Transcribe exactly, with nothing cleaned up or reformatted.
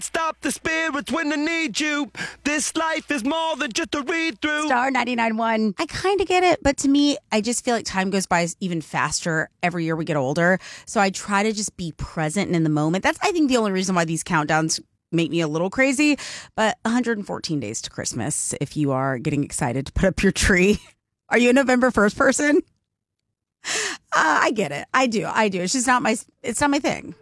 Stop the spirits when they need you. This life is more than just a read through. Star ninety-nine point one. I kind of get it, but to me, I just feel like time goes by even faster every year we get older. So I try to just be present and in the moment. That's, I think, the only reason why these countdowns make me a little crazy. But one hundred fourteen days to Christmas if you are getting excited to put up your tree. Are you a November first person? Uh, I get it. I do. I do. It's just not my, it's not my thing.